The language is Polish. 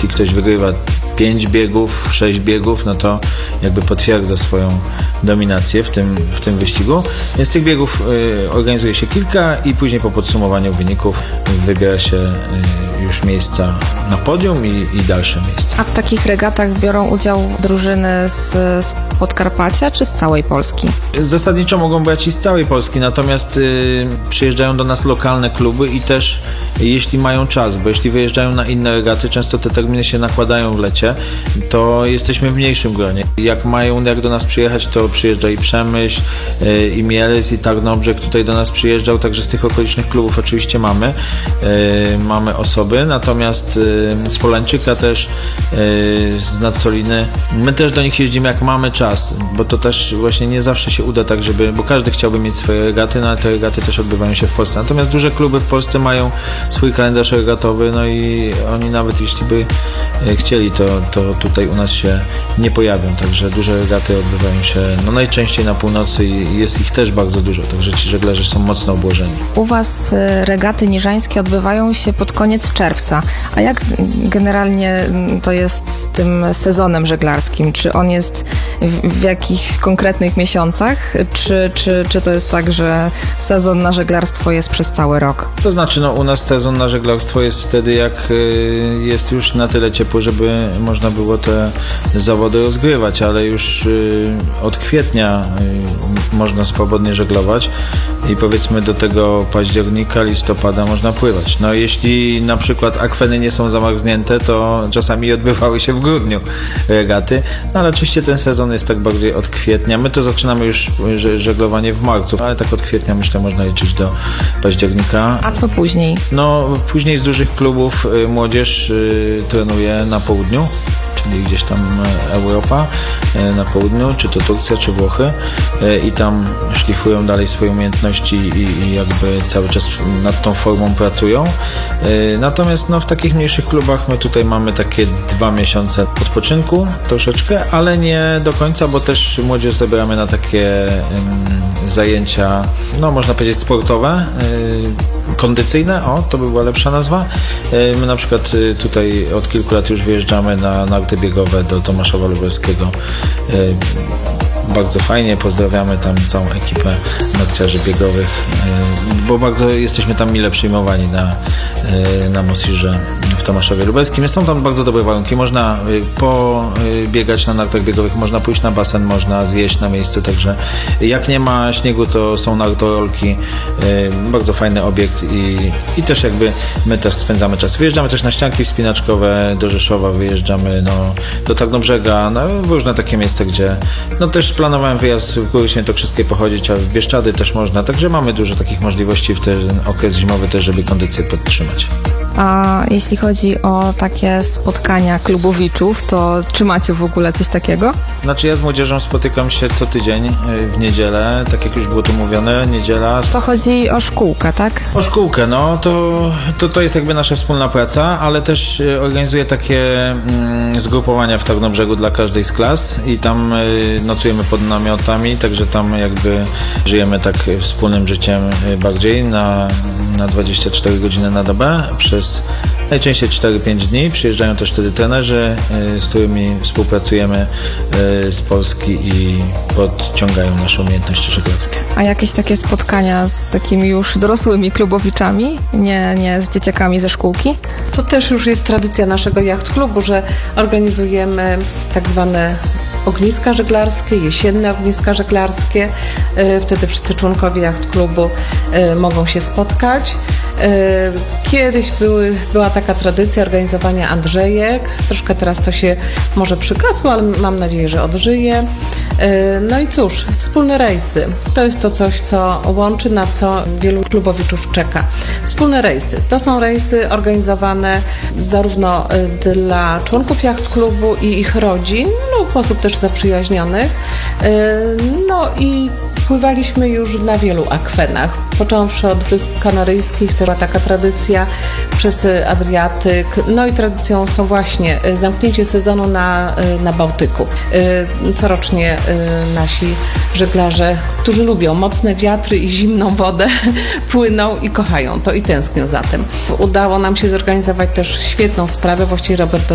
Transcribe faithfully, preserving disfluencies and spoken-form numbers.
jeśli ktoś wygrywa pięć biegów, sześć biegów, no to jakby potwierdza swoją dominację w tym, w tym wyścigu. Więc tych biegów y, organizuje się kilka i później po podsumowaniu wyników wybiera się y, już miejsca na podium i, i dalsze miejsca. A w takich regatach biorą udział drużyny z, z Podkarpacia czy z całej Polski? Zasadniczo mogą brać i z całej Polski, natomiast y, przyjeżdżają do nas lokalne kluby i też jeśli mają czas, bo jeśli wyjeżdżają na inne regaty, często te terminy się nakładają w lecie, to jesteśmy w mniejszym gronie. Jak mają jak do nas przyjechać, to przyjeżdża i Przemyśl, y, i Mielec, i Tarnobrzeg tutaj do nas przyjeżdżał, także z tych okolicznych klubów oczywiście mamy, y, mamy osoby, natomiast y, z Polańczyka też, y, z Nadsoliny, my też do nich jeździmy jak mamy czas, bo to też właśnie nie zawsze się uda tak, żeby, bo każdy chciałby mieć swoje regaty, no ale te regaty też odbywają się w Polsce. Natomiast duże kluby w Polsce mają swój kalendarz regatowy, no i oni nawet jeśli by chcieli, to, to tutaj u nas się nie pojawią, także duże regaty odbywają się no najczęściej na północy i jest ich też bardzo dużo, także ci żeglarze są mocno obłożeni. U Was regaty niżańskie odbywają się pod koniec czerwca, a jak generalnie to jest z tym sezonem żeglarskim? Czy on jest w, w jakichś konkretnych miesiącach, czy, czy, czy to jest tak, że sezon na żeglarstwo jest przez cały rok? To znaczy, no u nas sezon na żeglarstwo jest wtedy, jak y, jest już na tyle ciepło, żeby można było te zawody rozgrywać, ale już y, od kwietnia y, można swobodnie żeglować i powiedzmy do tego października, listopada można pływać. No jeśli na przykład akweny nie są zamarznięte, to czasami odbywały się w grudniu regaty, no ale oczywiście ten sezon jest tak bardziej od kwietnia. My to zaczynamy już żeglowanie w marcu, ale tak od kwietnia myślę można liczyć do października. A co później? No później z dużych klubów y, młodzież y, trenuje na południu, czyli gdzieś tam Europa y, na południu, czy to Turcja, czy Włochy y, i tam szlifują dalej swoje umiejętności i, i jakby cały czas nad tą formą pracują. Y, natomiast no, w takich mniejszych klubach my tutaj mamy takie dwa miesiące odpoczynku troszeczkę, ale nie do końca, bo też młodzież zabieramy na takie y, zajęcia, no można powiedzieć sportowe, y, kondycyjne, o, to by była lepsza nazwa. My na przykład tutaj od kilku lat już wyjeżdżamy na narty biegowe do Tomaszowa Lubelskiego. Bardzo fajnie, pozdrawiamy tam całą ekipę narciarzy biegowych, bo bardzo jesteśmy tam mile przyjmowani na, na Mosirze w Tomaszowie Lubelskim. Są tam bardzo dobre warunki, można pobiegać na nartach biegowych, można pójść na basen, można zjeść na miejscu, także jak nie ma śniegu, to są nartorolki, bardzo fajny obiekt i, i też jakby my też spędzamy czas. Wyjeżdżamy też na ścianki wspinaczkowe do Rzeszowa, wyjeżdżamy no, do Tarnobrzega, no, w różne takie miejsca, gdzie no też planowałem wyjazd w Góry Świętokrzyskie pochodzić, a w Bieszczady też można, także mamy dużo takich możliwości w ten okres zimowy też, żeby kondycję podtrzymać. A jeśli chodzi o takie spotkania klubowiczów, to czy macie w ogóle coś takiego? Znaczy ja z młodzieżą spotykam się co tydzień w niedzielę, tak jak już było tu mówione, niedziela. To chodzi o szkółkę, tak? O szkółkę, no to, to, to jest jakby nasza wspólna praca, ale też organizuję takie mm, zgrupowania w Tarnobrzegu dla każdej z klas i tam y, nocujemy pod namiotami, także tam jakby żyjemy tak wspólnym życiem bardziej na, na dwadzieścia cztery godziny na dobę przez najczęściej cztery pięć dni. Przyjeżdżają też wtedy trenerzy, z którymi współpracujemy z Polski i podciągają nasze umiejętności żeglarskie. A jakieś takie spotkania z takimi już dorosłymi klubowiczami, nie, nie z dzieciakami ze szkółki? To też już jest tradycja naszego jacht klubu, że organizujemy tak zwane ogniska żeglarskie, jesienne ogniska żeglarskie. Wtedy wszyscy członkowie jacht klubu mogą się spotkać. Kiedyś były, była taka tradycja organizowania Andrzejek. Troszkę teraz to się może przykasło, ale mam nadzieję, że odżyje. No i cóż, wspólne rejsy. To jest to coś, co łączy, na co wielu klubowiczów czeka. Wspólne rejsy. To są rejsy organizowane zarówno dla członków jacht klubu i ich rodzin lub osób też zaprzyjaźnionych. No i pływaliśmy już na wielu akwenach, począwszy od Wysp Kanaryjskich, to była taka tradycja, przez Adriatyk, no i tradycją są właśnie zamknięcie sezonu na, na Bałtyku. Corocznie nasi żeglarze, którzy lubią mocne wiatry i zimną wodę, płyną i kochają to i tęsknią za tym. Udało nam się zorganizować też świetną sprawę, właściwie Robert